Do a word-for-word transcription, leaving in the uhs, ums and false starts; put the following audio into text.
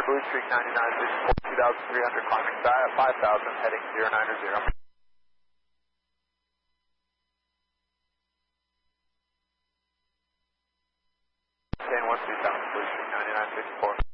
Blue Streak ninety-nine sixty-four, two thousand three hundred, climbing five thousand, heading zero nine zero. One two thousand, Blue Streak ninety-nine sixty-four.